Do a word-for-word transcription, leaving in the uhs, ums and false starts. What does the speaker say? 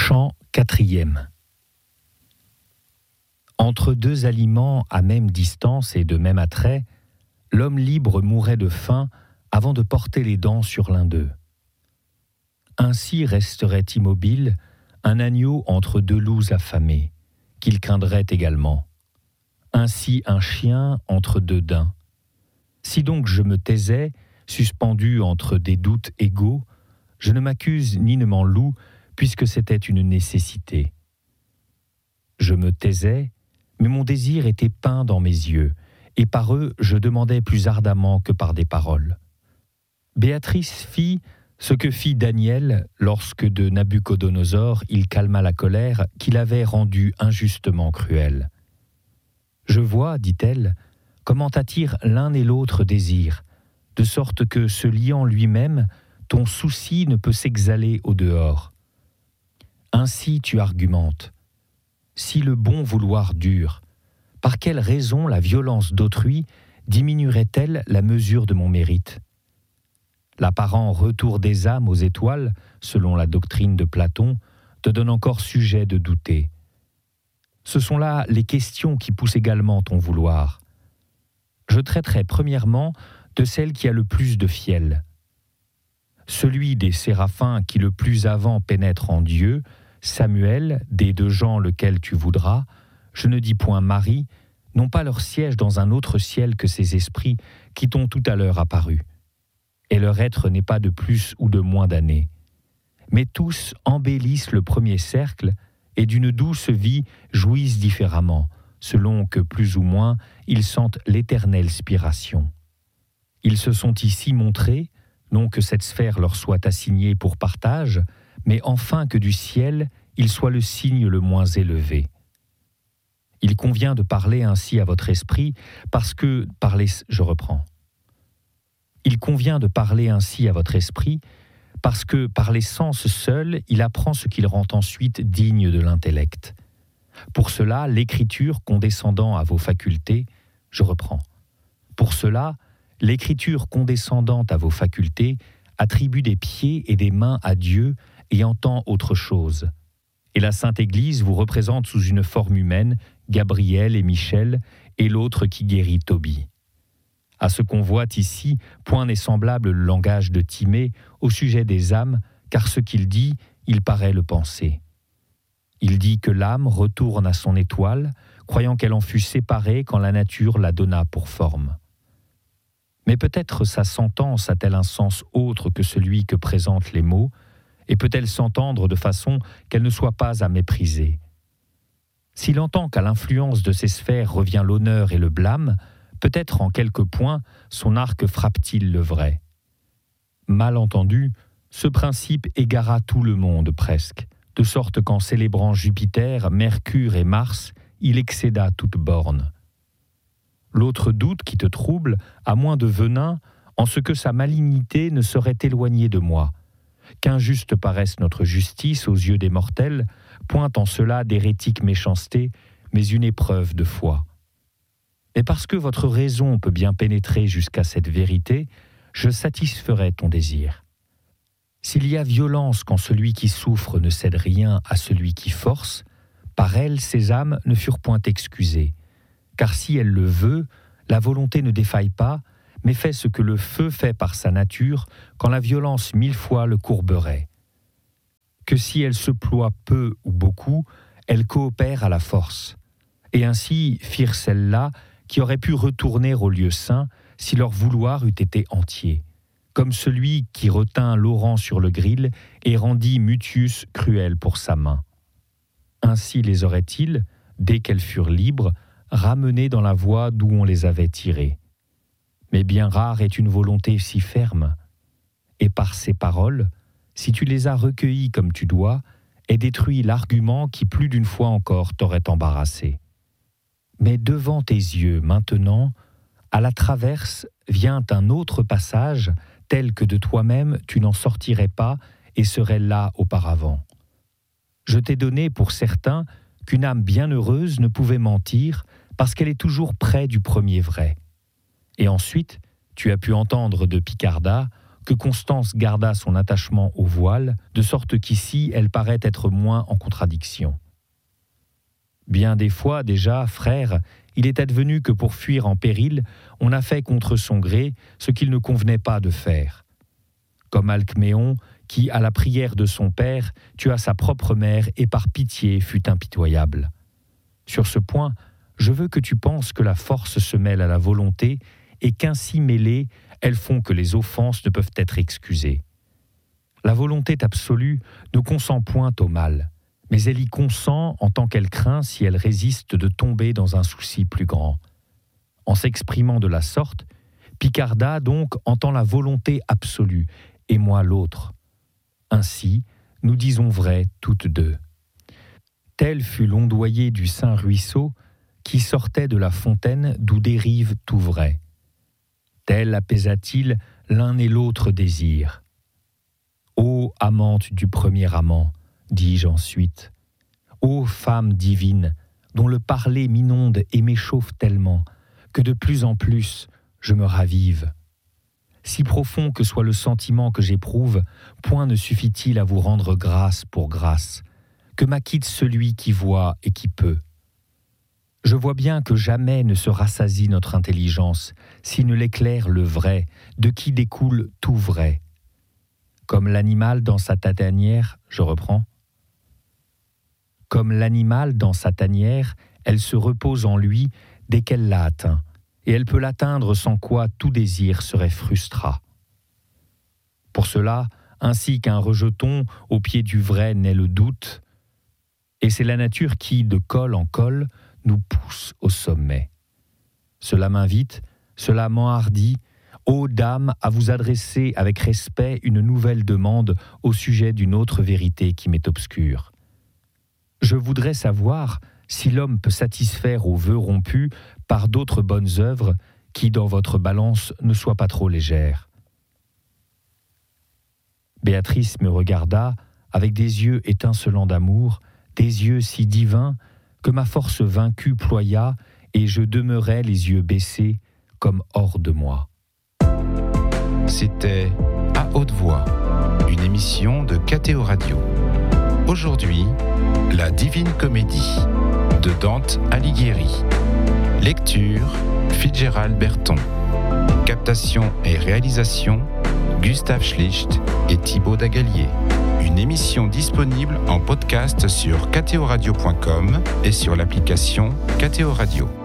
Chant quatrième. Entre deux aliments à même distance et de même attrait, l'homme libre mourait de faim avant de porter les dents sur l'un d'eux. Ainsi resterait immobile un agneau entre deux loups affamés, qu'il craindrait également. Ainsi un chien entre deux daims. Si donc je me taisais, suspendu entre des doutes égaux, je ne m'accuse ni ne m'en loue, puisque c'était une nécessité. Je me taisais, mais mon désir était peint dans mes yeux, et par eux je demandais plus ardemment que par des paroles. Béatrice fit ce que fit Daniel lorsque de Nabuchodonosor il calma la colère qu'il avait rendue injustement cruelle. « Je vois, dit-elle, comment attire l'un et l'autre désir, de sorte que, se liant lui-même, ton souci ne peut s'exhaler au dehors. Ainsi tu argumentes. Si le bon vouloir dure, par quelle raison la violence d'autrui diminuerait-elle la mesure de mon mérite ? L'apparent retour des âmes aux étoiles, selon la doctrine de Platon, te donne encore sujet de douter. Ce sont là les questions qui poussent également ton vouloir. Je traiterai premièrement de celle qui a le plus de fiel. Celui des séraphins qui le plus avant pénètre en Dieu, Samuel, des deux gens lequel tu voudras, je ne dis point Marie, n'ont pas leur siège dans un autre ciel que ces esprits qui t'ont tout à l'heure apparu. Et leur être n'est pas de plus ou de moins d'années. Mais tous embellissent le premier cercle et d'une douce vie jouissent différemment, selon que plus ou moins ils sentent l'éternelle spiration. Ils se sont ici montrés, non que cette sphère leur soit assignée pour partage, mais enfin que du ciel, il soit le signe le moins élevé. Il convient de parler ainsi à votre esprit, parce que, par les, je reprends. Il convient de parler ainsi à votre esprit, parce que par les sens seuls, il apprend ce qu'il rend ensuite digne de l'intellect. Pour cela, l'écriture condescendant à vos facultés, je reprends. Pour cela, l'écriture condescendante à vos facultés attribue des pieds et des mains à Dieu et entend autre chose. Et la Sainte Église vous représente sous une forme humaine, Gabriel et Michel, et l'autre qui guérit Tobie. À ce qu'on voit ici, point n'est semblable le langage de Timée au sujet des âmes, car ce qu'il dit, il paraît le penser. Il dit que l'âme retourne à son étoile, croyant qu'elle en fut séparée quand la nature la donna pour forme. Mais peut-être sa sentence a-t-elle un sens autre que celui que présentent les mots, et peut-elle s'entendre de façon qu'elle ne soit pas à mépriser. S'il entend qu'à l'influence de ces sphères revient l'honneur et le blâme, peut-être en quelques points son arc frappe-t-il le vrai. Mal entendu, ce principe égara tout le monde presque, de sorte qu'en célébrant Jupiter, Mercure et Mars, il excéda toute borne. L'autre doute qui te trouble a moins de venin en ce que sa malignité ne serait éloignée de moi. Qu'injuste paraisse notre justice aux yeux des mortels, point en cela d'hérétique méchanceté, mais une épreuve de foi. Et parce que votre raison peut bien pénétrer jusqu'à cette vérité, je satisferai ton désir. S'il y a violence quand celui qui souffre ne cède rien à celui qui force, par elle ces âmes ne furent point excusées. Car si elle le veut, la volonté ne défaille pas, mais fait ce que le feu fait par sa nature, quand la violence mille fois le courberait. Que si elle se ploie peu ou beaucoup, elle coopère à la force. Et ainsi firent celles-là qui auraient pu retourner au lieu saint si leur vouloir eût été entier, comme celui qui retint Laurent sur le gril et rendit Mutius cruel pour sa main. Ainsi les aurait-ils, dès qu'elles furent libres, ramenés dans la voie d'où on les avait tirés. Mais bien rare est une volonté si ferme. Et par ces paroles, si tu les as recueillies comme tu dois, est détruit l'argument qui plus d'une fois encore t'aurait embarrassé. Mais devant tes yeux, maintenant, à la traverse vient un autre passage tel que de toi-même tu n'en sortirais pas et serais là auparavant. Je t'ai donné pour certain qu'une âme bienheureuse ne pouvait mentir parce qu'elle est toujours près du premier vrai. Et ensuite, tu as pu entendre de Picarda que Constance garda son attachement au voile, de sorte qu'ici elle paraît être moins en contradiction. Bien des fois déjà, frère, il est advenu que pour fuir en péril, on a fait contre son gré ce qu'il ne convenait pas de faire. Comme Alcméon, qui, à la prière de son père, tua sa propre mère et par pitié fut impitoyable. Sur ce point, je veux que tu penses que la force se mêle à la volonté et qu'ainsi mêlées, elles font que les offenses ne peuvent être excusées. La volonté absolue ne consent point au mal, mais elle y consent en tant qu'elle craint, si elle résiste, de tomber dans un souci plus grand. En s'exprimant de la sorte, Picarda donc entend la volonté absolue, et moi l'autre. Ainsi, nous disons vrai toutes deux. Tel fut l'ondoyer du saint ruisseau qui sortait de la fontaine d'où dérive tout vrai. Tel apaisa-t-il l'un et l'autre désir. Ô amante du premier amant, dis-je ensuite, ô femme divine, dont le parler m'inonde et m'échauffe tellement que de plus en plus je me ravive. Si profond que soit le sentiment que j'éprouve, point ne suffit-il à vous rendre grâce pour grâce, que m'acquitte celui qui voit et qui peut. Je vois bien que jamais ne se rassasie notre intelligence, si ne l'éclaire le vrai, de qui découle tout vrai. Comme l'animal dans sa tanière, je reprends. Comme l'animal dans sa tanière, elle se repose en lui dès qu'elle l'a atteint, et elle peut l'atteindre sans quoi tout désir serait frustrat. Pour cela, ainsi qu'un rejeton au pied du vrai naît le doute, et c'est la nature qui, de col en col, nous pousse au sommet. Cela m'invite, cela m'enhardit, ô dame, à vous adresser avec respect une nouvelle demande au sujet d'une autre vérité qui m'est obscure. Je voudrais savoir si l'homme peut satisfaire aux vœux rompus par d'autres bonnes œuvres qui, dans votre balance, ne soient pas trop légères. Béatrice me regarda avec des yeux étincelants d'amour, des yeux si divins que ma force vaincue ploya et je demeurai les yeux baissés comme hors de moi. C'était À haute voix, une émission de K T O Radio. Aujourd'hui, La Divine Comédie de Dante Alighieri. Lecture, Fitzgerald Berton. Captation et réalisation, Gustave Schlicht et Thibaut Dagalier. Une émission disponible en podcast sur k t o radio point com et sur l'application K T O Radio.